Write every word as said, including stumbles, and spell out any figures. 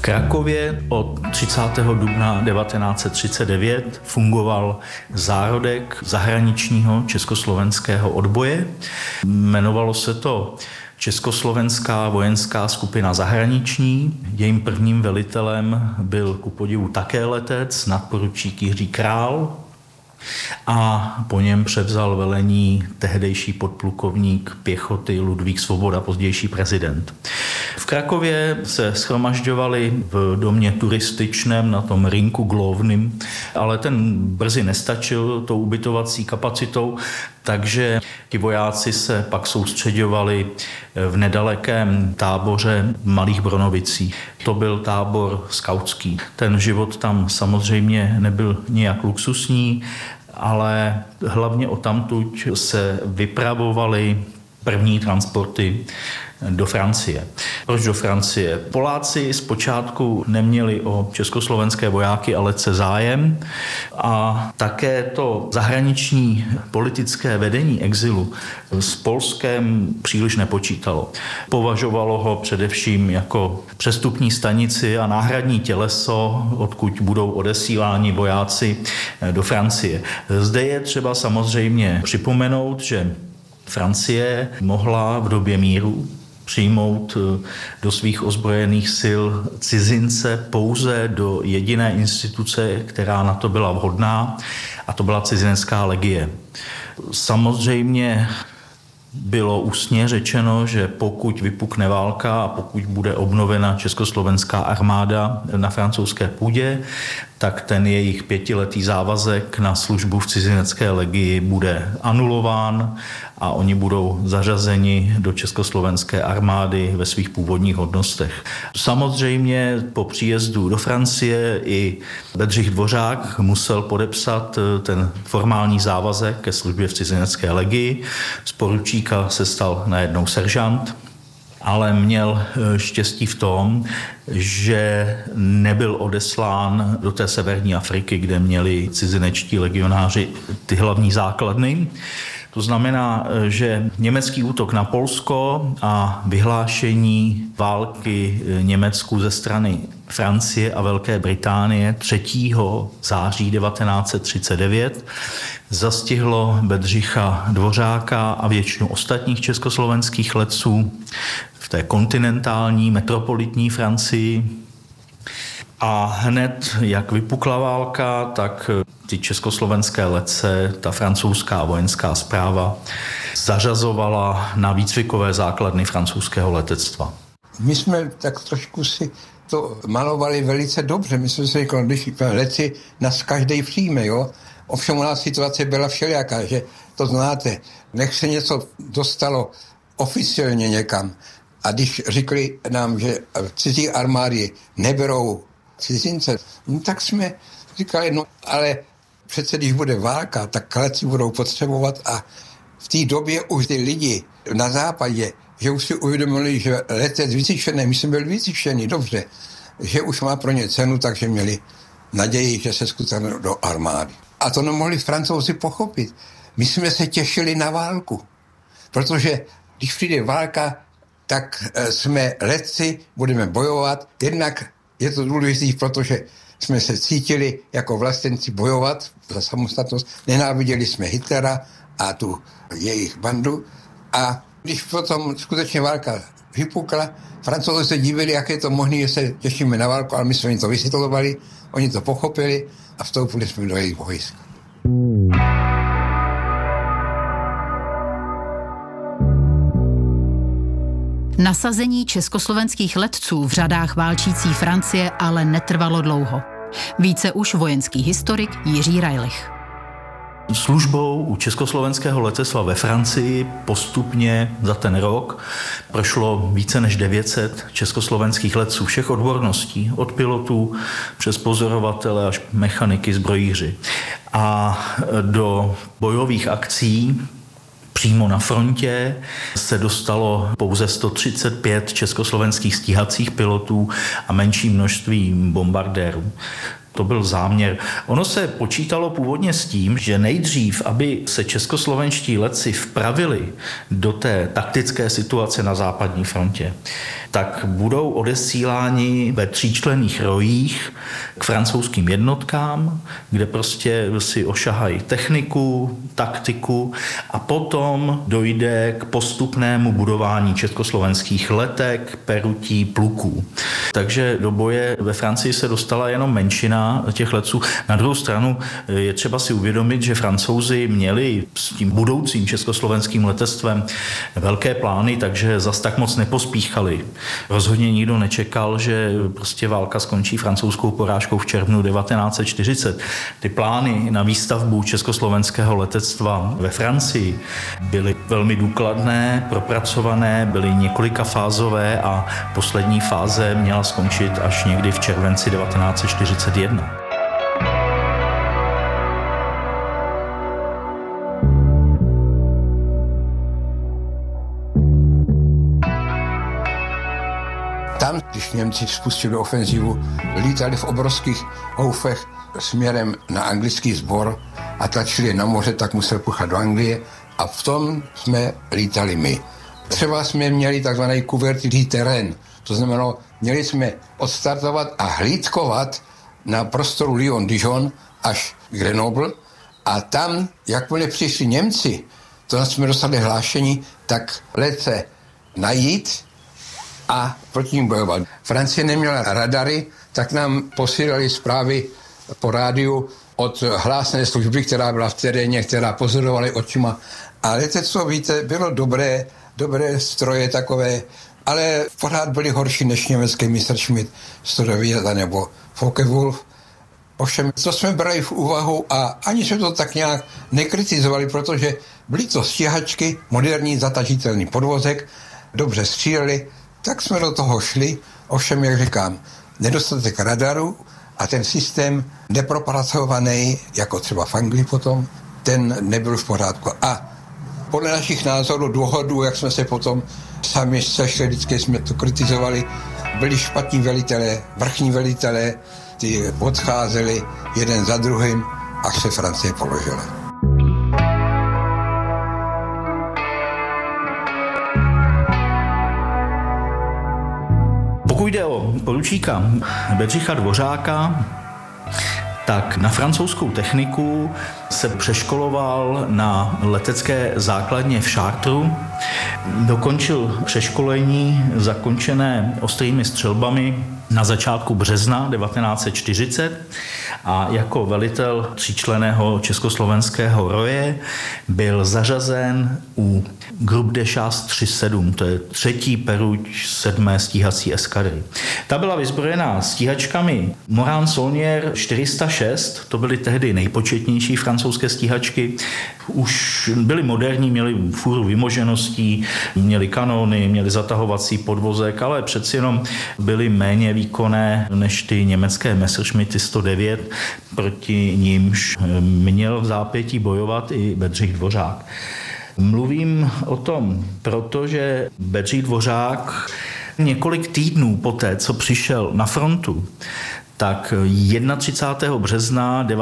Krakově od třicátého dubna devatenáct set třicet devět fungoval zárodek zahraničního československého odboje. Jmenovalo se to Československá vojenská skupina zahraniční. Jejím prvním velitelem byl ku podivu také letec, nadporučík Jiří Král, a po něm převzal velení tehdejší podplukovník pěchoty Ludvík Svoboda, pozdější prezident. V Krakově se shromažďovali v domě turističném na tom rynku Glovným, ale ten brzy nestačil tou ubytovací kapacitou, takže ti vojáci se pak soustředovali v nedalekém táboře v Malých Bronovicích. To byl tábor skautský. Ten život tam samozřejmě nebyl nijak luxusní, ale hlavně odtamtud se vypravovaly první transporty do Francie. Proč do Francie? Poláci zpočátku neměli o československé vojáky a letce zájem a také to zahraniční politické vedení exilu s Polskem příliš nepočítalo. Považovalo ho především jako přestupní stanici a náhradní těleso, odkud budou odesíláni vojáci do Francie. Zde je třeba samozřejmě připomenout, že Francie mohla v době míru přijmout do svých ozbrojených sil cizince pouze do jediné instituce, která na to byla vhodná, a to byla cizinecká legie. Samozřejmě bylo ústně řečeno, že pokud vypukne válka a pokud bude obnovena československá armáda na francouzské půdě, tak ten jejich pětiletý závazek na službu v cizinecké legii bude anulován a oni budou zařazeni do československé armády ve svých původních hodnostech. Samozřejmě po příjezdu do Francie i Bedřich Dvořák musel podepsat ten formální závazek ke službě v cizinecké legii. Z poručíka se stal najednou seržant, ale měl štěstí v tom, že nebyl odeslán do té severní Afriky, kde měli cizinečtí legionáři ty hlavní základny. To znamená, že německý útok na Polsko a vyhlášení války Německu ze strany Francie a Velké Británie třetího září devatenáct set třicet devět zastihlo Bedřicha Dvořáka a většinu ostatních československých letců v té kontinentální metropolitní Francii. A hned, jak vypukla válka, tak ty československé letce, ta francouzská vojenská správa zařazovala na výcvikové základny francouzského letectva. My jsme tak trošku si to malovali velice dobře. My jsme si řekli, když letci nás každej přijme, jo. Ovšem u nás situace byla všelijaká, že to znáte. Nech se něco dostalo oficiálně někam. A když řekli nám, že cizí armády neberou cizince, no tak jsme říkali, no ale přece když bude válka, tak letci budou potřebovat a v té době už ty lidi na západě, že už si uvědomili, že letec vycvičený, my jsme byli vycvičený, dobře, že už má pro ně cenu, takže měli naději, že se skutečně do armády. A to nemohli Francouzi pochopit. My jsme se těšili na válku, protože když přijde válka, tak jsme letci, budeme bojovat. Jednak je to důležité, protože jsme se cítili jako vlastenci bojovat za samostatnost. Nenáviděli jsme Hitlera a tu jejich bandu. A když potom skutečně válka vypukla, Francouzi se divili, jak je to možné, že se těšíme na válku, ale my jsme jim to vysvětlovali, oni to pochopili a vstoupili jsme do jejich vojsk. Nasazení československých letců v řadách válčící Francie ale netrvalo dlouho. Více už vojenský historik Jiří Rajlich. Službou u československého letectva ve Francii postupně za ten rok prošlo více než devět set československých letců všech odborností, od pilotů přes pozorovatele až mechaniky, zbrojíři. A do bojových akcí přímo na frontě se dostalo pouze sto třicet pět československých stíhacích pilotů a menší množství bombardérů. To byl záměr. Ono se počítalo původně s tím, že nejdřív, aby se českoslovenští letci vpravili do té taktické situace na západní frontě, tak budou odesíláni ve tříčlenných rojích k francouzským jednotkám, kde prostě si ošahají techniku, taktiku a potom dojde k postupnému budování československých letek, perutí, pluků. Takže do boje ve Francii se dostala jenom menšina těch letců. Na druhou stranu je třeba si uvědomit, že Francouzi měli s tím budoucím československým letectvem velké plány, takže zas tak moc nepospíchali. Rozhodně nikdo nečekal, že prostě válka skončí francouzskou porážkou v červnu devatenáct set čtyřicet. Ty plány na výstavbu československého letectva ve Francii byly velmi důkladné, propracované, byly několikafázové a poslední fáze měla skončit až někdy v červenci devatenáct set čtyřicet jedna. Tam, když Němci spustili ofenzivu, lítali v obrovských houfech směrem na anglický sbor a tlačili na moře, tak musel puchat do Anglie a v tom jsme lítali my. Třeba jsme měli takzvaný kuvertilý terén, to znamená, měli jsme odstartovat a hlídkovat na prostoru Lyon-Dijon až Grenoble a tam, jakmile přišli Němci, to jsme dostali hlášení, tak letce najít a proti ním bojovat. Francie neměla radary, tak nám posílali zprávy po rádiu od hlásné služby, která byla v teréně, která pozorovala očima. A letectvo, víte, bylo dobré, dobré stroje takové, ale pořád byly horší než německé Messerschmitt sto devět nebo Focke-Wulf. Ovšem, to jsme brali v úvahu a ani jsme to tak nějak nekritizovali, protože byly to stíhačky, moderní zatažitelný podvozek, dobře stříleli, tak jsme do toho šli, ovšem, jak říkám, nedostatek radaru a ten systém nepropracovaný, jako třeba v Anglii potom, ten nebyl v pořádku. A podle našich názorů, důvodů, jak jsme se potom sami sešli, vždycky jsme to kritizovali, byli špatní velitelé, vrchní velitelé, ty odcházeli jeden za druhým, až se Francie položila. Pokud jde o poručíka Bedřicha Dvořáka, tak na francouzskou techniku se přeškoloval na letecké základně v Chartru. Dokončil přeškolení zakončené ostrými střelbami na začátku března devatenáct set čtyřicet a jako velitel tříčlenného československého roje byl zařazen u Groupe de Chasse tři sedm, to je třetí peruť sedmé stíhací eskadry. Ta byla vyzbrojená stíhačkami Morane Saulnier čtyři sta šest, to byly tehdy nejpočetnější francouzské stíhačky. Už byly moderní, měly fůru vymožeností, měly kanóny, měly zatahovací podvozek, ale přeci jenom byly méně výkonné než ty německé Messerschmitty sto devět, proti nímž měl v zápětí bojovat i Bedřich Dvořák. Mluvím o tom, protože Bedřich Dvořák několik týdnů poté, co přišel na frontu, tak třicátého prvního března